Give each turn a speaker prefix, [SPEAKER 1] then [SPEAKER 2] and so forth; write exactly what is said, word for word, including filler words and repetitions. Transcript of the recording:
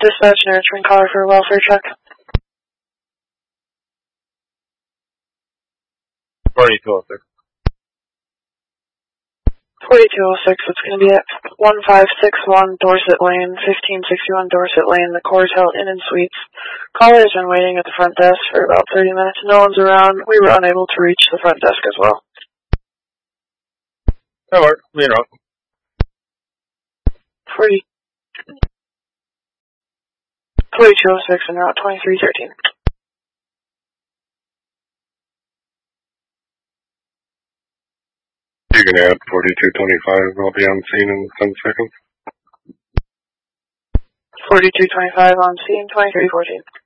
[SPEAKER 1] Dispatch and return caller for a welfare check.
[SPEAKER 2] forty-two oh six.
[SPEAKER 1] forty-two oh six, it's going to be at one five six one Dorset Lane, fifteen sixty-one Dorset Lane, the Coors Hill Inn and Suites. Caller has been waiting at the front desk for about thirty minutes. No one's around. We were unable to reach the front desk as well.
[SPEAKER 2] That works. You know.
[SPEAKER 1] forty, forty-two oh six and route twenty-three thirteen.
[SPEAKER 3] You can add forty-two twenty-five. I'll be on scene in ten seconds.
[SPEAKER 1] forty-two twenty-five on scene, twenty-three fourteen.